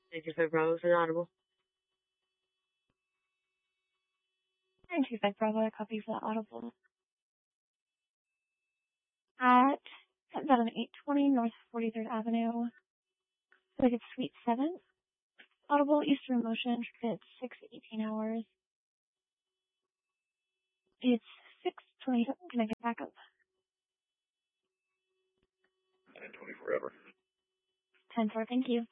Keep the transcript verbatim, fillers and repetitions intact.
Thank you for Bravo for the audible. And two five Bravo, a copy for the audible. At ten seven eight twenty North forty-third Avenue. I think it's Suite seven. Audible Eastern Motion, it's six eighteen hours. It's six twenty-seven. Can I get back up? nine twenty forever. ten four, thank you.